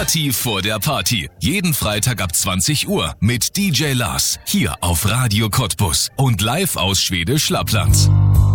Party vor der Party. Jeden Freitag ab 20 Uhr mit DJ Lars. Hier auf Radio Cottbus und live aus Schwedisch Lappland.